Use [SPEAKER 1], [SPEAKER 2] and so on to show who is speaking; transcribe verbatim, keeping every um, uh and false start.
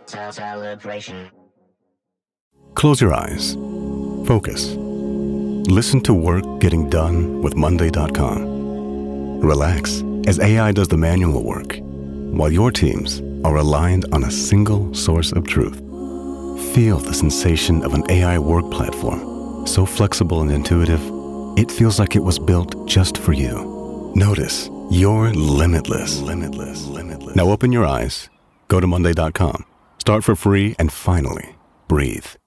[SPEAKER 1] Celebration.
[SPEAKER 2] Close your eyes. Focus. Listen to work getting done with Monday dot com. Relax as A I does the manual work, while your teams are aligned on a single source of truth. Feel the sensation of an A I work platform, so flexible and intuitive, it feels like it was built just for you. Notice you're limitless. Limitless. Limitless. Now open your eyes, go to Monday dot com, start for free, and finally, breathe.